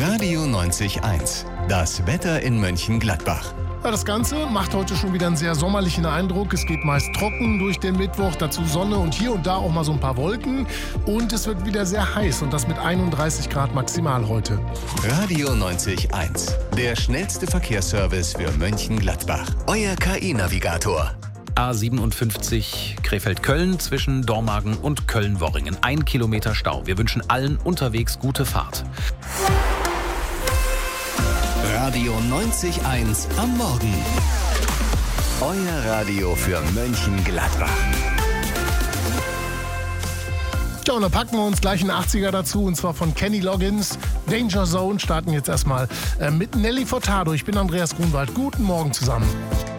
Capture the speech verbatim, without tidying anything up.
Radio neunzig eins. Das Wetter in Mönchengladbach. Ja, das Ganze macht heute schon wieder einen sehr sommerlichen Eindruck. Es geht meist trocken durch den Mittwoch, dazu Sonne und hier und da auch mal so ein paar Wolken. Und es wird wieder sehr heiß und das mit einunddreißig Grad maximal heute. Radio neunzig eins. Der schnellste Verkehrsservice für Mönchengladbach. Euer K I-Navigator. A siebenundfünfzig Krefeld-Köln zwischen Dormagen und Köln-Worringen. Ein Kilometer Stau. Wir wünschen allen unterwegs gute Fahrt. Radio neunzig eins am Morgen. Euer Radio für Mönchengladbach. Ja, und dann packen wir uns gleich einen achtziger dazu, und zwar von Kenny Loggins. Danger Zone starten jetzt erstmal äh, mit Nelly Furtado. Ich bin Andreas Grunwald. Guten Morgen zusammen.